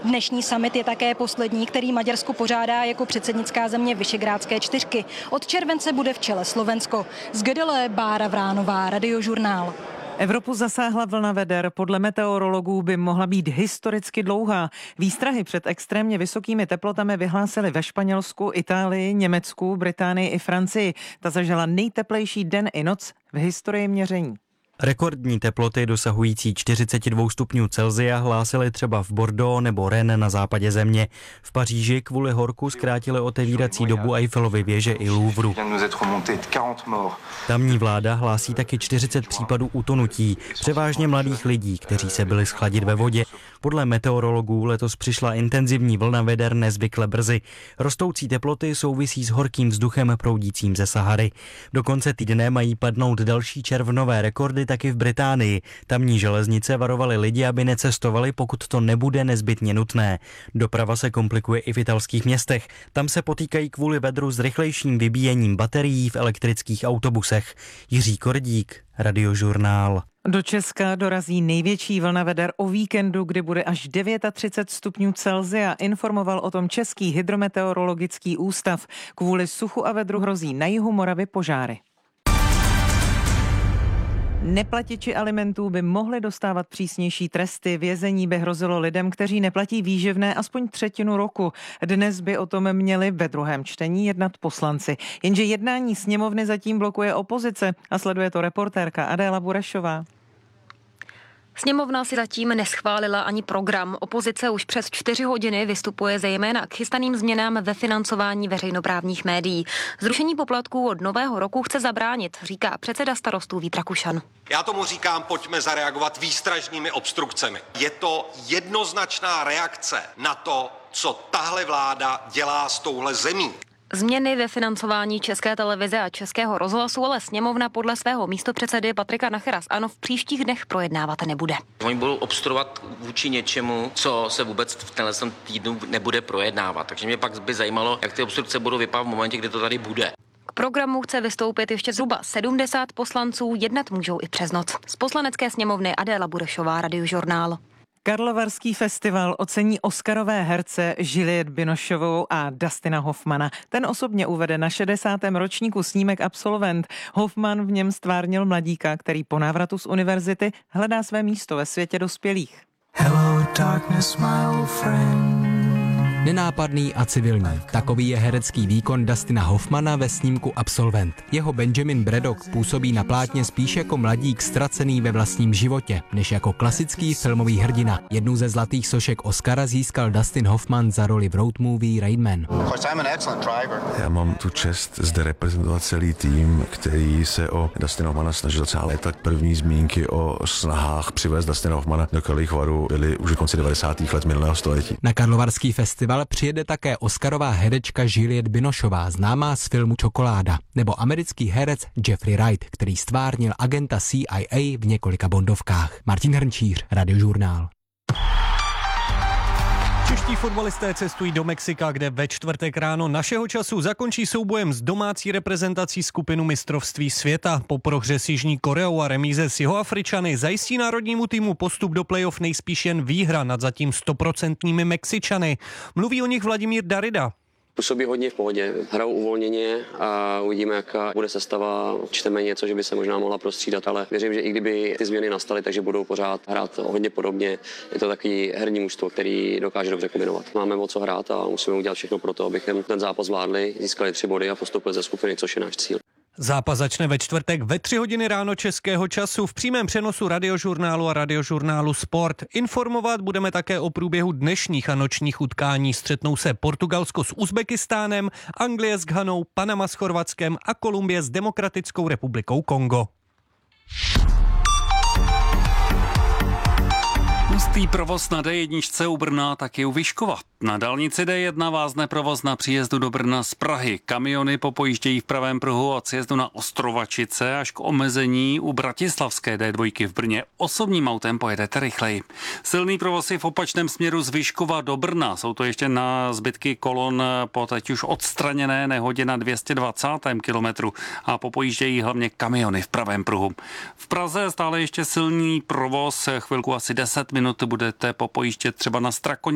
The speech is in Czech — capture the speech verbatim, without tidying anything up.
Dnešní summit je také poslední, který Maďarsko pořádá jako předsednická země Visegrádské čtyřky. Od července bude v čele Slovensko. Z Gödele Bára Vránová, Radiožurnál. Evropu zasáhla vlna veder. Podle meteorologů by mohla být historicky dlouhá. Výstrahy před extrémně vysokými teplotami vyhlásily ve Španělsku, Itálii, Německu, Británii i Francii. Ta zažila nejteplejší den i noc v historii měření. Rekordní teploty dosahující čtyřicet dva stupňů Celsia hlásily třeba v Bordeaux nebo Rennes na západě země. V Paříži kvůli horku zkrátili otevírací dobu Eiffelovy věže i Louvru. Tamní vláda hlásí taky čtyřicet případů utonutí, převážně mladých lidí, kteří se byli schladit ve vodě. Podle meteorologů letos přišla intenzivní vlna veder nezvykle brzy. Rostoucí teploty souvisí s horkým vzduchem proudícím ze Sahary. Do konce týdne mají padnout další červnové rekordy taky v Británii. Tamní železnice varovaly lidi, aby necestovali, pokud to nebude nezbytně nutné. Doprava se komplikuje i v italských městech. Tam se potýkají kvůli vedru s rychlejším vybíjením baterií v elektrických autobusech. Jiří Kordík, Radiožurnál. Do Česka dorazí největší vlna veder o víkendu, kdy bude až třicet devět stupňů Celsia. Informoval o tom Český hydrometeorologický ústav. Kvůli suchu a vedru hrozí na jihu Moravy požáry. Neplatiči alimentů by mohli dostávat přísnější tresty. Vězení by hrozilo lidem, kteří neplatí výživné aspoň třetinu roku. Dnes by o tom měli ve druhém čtení jednat poslanci. Jenže jednání sněmovny zatím blokuje opozice a sleduje to reportérka Adéla Burešová. Sněmovna si zatím neschválila ani program. Opozice už přes čtyři hodiny vystupuje zejména k chystaným změnám ve financování veřejnoprávních médií. Zrušení poplatků od nového roku chce zabránit, říká předseda Starostů Vít Rakušan. Já tomu říkám, pojďme zareagovat výstražnými obstrukcemi. Je to jednoznačná reakce na to, co tahle vláda dělá s touhle zemí. Změny ve financování České televize a Českého rozhlasu ale sněmovna podle svého místopředsedy Patrika Nachera z ANO v příštích dnech projednávat nebude. Oni budou obstruovat vůči něčemu, co se vůbec v tenhle týdnu nebude projednávat. Takže mě pak by zajímalo, jak ty obstrukce budou vypadat v momentě, kdy to tady bude. K programu chce vystoupit ještě zhruba sedmdesát poslanců, jednat můžou i přes noc. Z Poslanecké sněmovny Adéla Burešová, Radiožurnál. Karlovarský festival ocení oscarové herce Juliette Binocheovou a Dustina Hoffmana. Ten osobně uvede na šedesátém ročníku snímek Absolvent. Hoffman v něm stvárnil mladíka, který po návratu z univerzity hledá své místo ve světě dospělých. Hello, darkness, my old friend. Nenápadný a civilní. Takový je herecký výkon Dustina Hoffmana ve snímku Absolvent. Jeho Benjamin Braddock působí na plátně spíš jako mladík ztracený ve vlastním životě, než jako klasický filmový hrdina. Jednu ze zlatých sošek Oscara získal Dustin Hoffman za roli v road movie Rain Man. Já mám tu čest zde reprezentovat celý tým, který se o Dustina Hoffmana snažil celá léta. První zmínky o snahách přivést Dustina Hoffmana do Karlových Varů byly už v konci devadesátých let minulého století. Na Karlovarský festival přijede také oscarová herečka Juliette Binocheová, známá z filmu Čokoláda, nebo americký herec Jeffrey Wright, který stvárnil agenta C I A v několika bondovkách. Martin Hrnčíř, Radiožurnál. Čeští fotbalisté cestují do Mexika, kde ve čtvrtek ráno našeho času zakončí soubojem s domácí reprezentací skupinu mistrovství světa. Po prohře s Jižní Koreou a remíze s Jihoafričany zajistí národnímu týmu postup do playoff nejspíš jen výhra nad zatím stoprocentními Mexičany. Mluví o nich Vladimír Darida. Působí hodně v pohodě, hrajou uvolněně a uvidíme, jaká bude sestava. Čteme něco, že by se možná mohla prostřídat, ale věřím, že i kdyby ty změny nastaly, takže budou pořád hrát hodně podobně. Je to takový herní mužstvo, který dokáže dobře kombinovat. Máme o co hrát a musíme udělat všechno pro to, abychom ten zápas zvládli, získali tři body a postupili ze skupiny, což je náš cíl. Zápas začne ve čtvrtek ve tři hodiny ráno českého času v přímém přenosu Radiožurnálu a Radiožurnálu Sport. Informovat budeme také o průběhu dnešních a nočních utkání. Střetnou se Portugalsko s Uzbekistánem, Anglie s Ghanou, Panama s Chorvatskem a Kolumbie s Demokratickou republikou Kongo. Hustý provoz na D jedna u Brna, taky u Vyškova. Na dálnici D jedna vázne provoz na příjezdu do Brna z Prahy. Kamiony popojíždějí v pravém pruhu od sjezdu na Ostrovačice až k omezení u bratislavské D dva v Brně. Osobním autem pojedete rychleji. Silný provoz je v opačném směru z Vyškova do Brna. Jsou to ještě na zbytky kolon po teď už odstraněné nehodě na dvě stě dvacátém kilometru a popojíždějí hlavně kamiony v pravém pruhu. V Praze stále ještě silný provoz, chvilku asi deset minut budete popojíždět třeba na Strakoně.